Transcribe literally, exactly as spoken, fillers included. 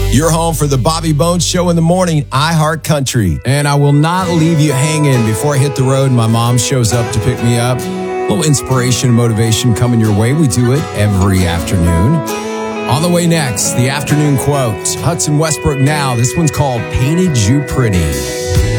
Your home for the Bobby Bones Show in the morning, iHeart Country. And I will not leave you hanging before I hit the road and my mom shows up to pick me up. A little inspiration and motivation coming your way. We do it every afternoon. On the way next, the afternoon quote. Hudson Westbrook now. This one's called Painted You Pretty.